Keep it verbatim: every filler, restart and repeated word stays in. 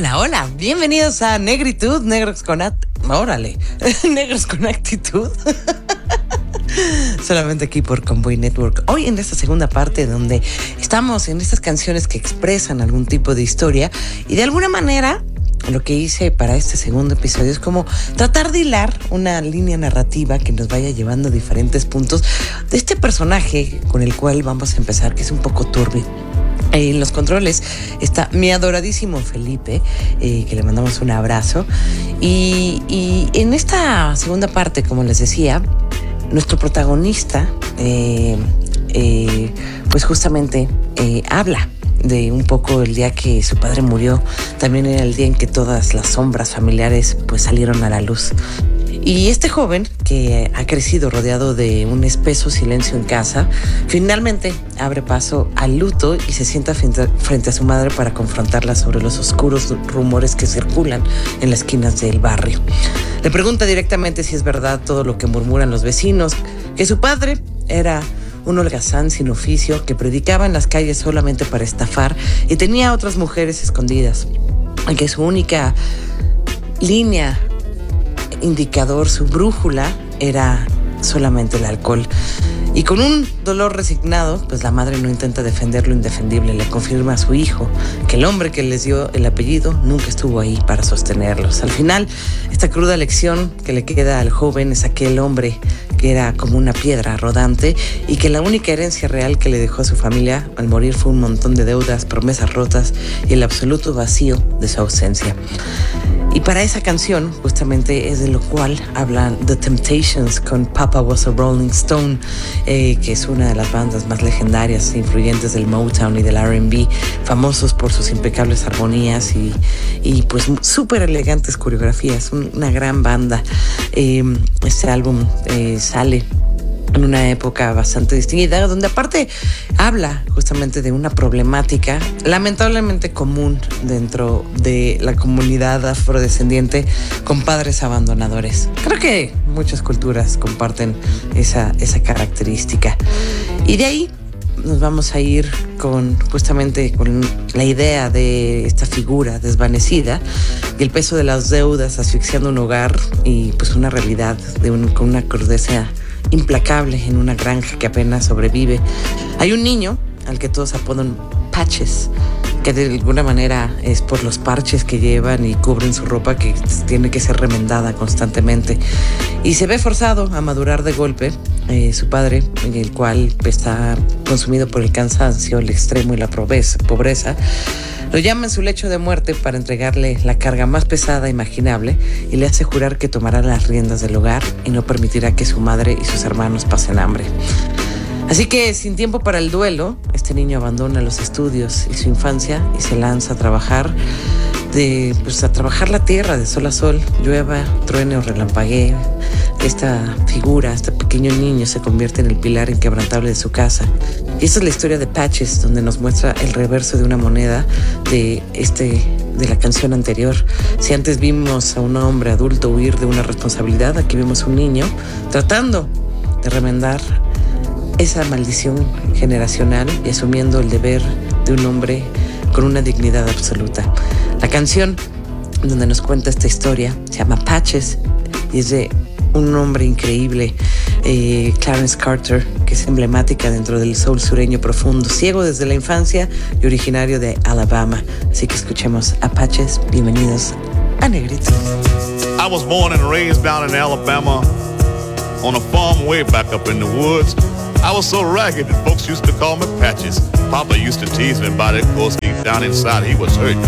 Hola, hola, bienvenidos a Negritud, Negros con At... Órale, Negros con Actitud. Solamente aquí por Convoy Network. Hoy en esta segunda parte donde estamos en estas canciones que expresan algún tipo de historia y de alguna manera lo que hice para este segundo episodio es como tratar de hilar una línea narrativa que nos vaya llevando a diferentes puntos de este personaje con el cual vamos a empezar, que es un poco turbio. En los controles está mi adoradísimo Felipe, eh, que le mandamos un abrazo. Y, y en esta segunda parte, como les decía, nuestro protagonista, eh, eh, pues justamente eh, habla de un poco el día que su padre murió. También era el día en que todas las sombras familiares pues salieron a la luz. Y este joven, que ha crecido rodeado de un espeso silencio en casa, finalmente abre paso al luto y se sienta frente, frente a su madre para confrontarla sobre los oscuros rumores que circulan en las esquinas del barrio. Le pregunta directamente si es verdad todo lo que murmuran los vecinos, que su padre era un holgazán sin oficio que predicaba en las calles solamente para estafar y tenía a otras mujeres escondidas, y que su única línea indicador, su brújula, era solamente el alcohol. Y con un dolor resignado, pues la madre no intenta defender lo indefendible, le confirma a su hijo que el hombre que les dio el apellido nunca estuvo ahí para sostenerlos. Al final, esta cruda lección que le queda al joven es aquel hombre que era como una piedra rodante y que la única herencia real que le dejó a su familia al morir fue un montón de deudas, promesas rotas y el absoluto vacío de su ausencia. Y para esa canción, justamente es de lo cual hablan The Temptations con Papa Was a Rolling Stone, eh, que es una de las bandas más legendarias e influyentes del Motown y del R and B, famosos por sus impecables armonías y, y pues súper elegantes coreografías, una gran banda. Eh, este álbum eh, sale en una época bastante distinguida, donde aparte habla justamente de una problemática lamentablemente común dentro de la comunidad afrodescendiente con padres abandonadores. Creo que muchas culturas comparten esa, esa característica. Y de ahí nos vamos a ir con justamente con la idea de esta figura desvanecida y el peso de las deudas asfixiando un hogar y pues una realidad de un, con una crudeza implacable en una granja que apenas sobrevive. Hay un niño al que todos apodan Patches, que de alguna manera es por los parches que llevan y cubren su ropa, que tiene que ser remendada constantemente, y se ve forzado a madurar de golpe. Eh, su padre, el cual está consumido por el cansancio, el extremo y la pobreza, lo llama en su lecho de muerte para entregarle la carga más pesada imaginable y le hace jurar que tomará las riendas del hogar y no permitirá que su madre y sus hermanos pasen hambre. Así que, sin tiempo para el duelo, este niño abandona los estudios y su infancia y se lanza a trabajar, de, pues, a trabajar la tierra de sol a sol, llueva, truene o relampaguee. Esta figura, este pequeño niño, se convierte en el pilar inquebrantable de su casa. Y esta es la historia de Patches, donde nos muestra el reverso de una moneda de, este, de la canción anterior. Si antes vimos a un hombre adulto huir de una responsabilidad, aquí vemos a un niño tratando de remendar esa maldición generacional y asumiendo el deber de un hombre con una dignidad absoluta. La canción donde nos cuenta esta historia se llama Patches y es de un hombre increíble, eh, Clarence Carter, que es emblemática dentro del soul sureño profundo, ciego desde la infancia y originario de Alabama. Así que escuchemos a Patches. Bienvenidos a Negritud. I was born and raised down in Alabama on a farm way back up in the woods. I was so ragged that folks used to call me Patches. Papa used to tease me about it, 'cause deep down inside he was hurt.